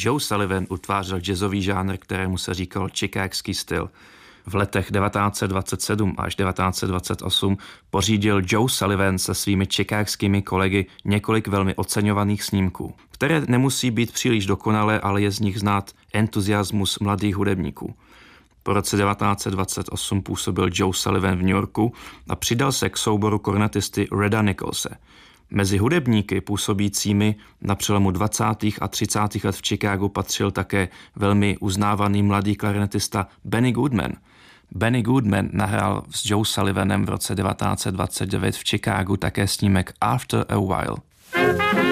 Joe Sullivan utvářel jazzový žánr, kterému se říkal chicagský styl. V letech 1927 až 1928 pořídil Joe Sullivan se svými chicagskými kolegy několik velmi oceňovaných snímků, které nemusí být příliš dokonalé, ale je z nich znát entuziasmus mladých hudebníků. Po roce 1928 působil Joe Sullivan v New Yorku a přidal se k souboru kornetisty Reda Nicholse. Mezi hudebníky působícími na přelomu 20. a 30. let v Chicagu patřil také velmi uznávaný mladý klarinetista Benny Goodman. Benny Goodman nahrál s Joe Sullivanem v roce 1929 v Chicagu také snímek After a While.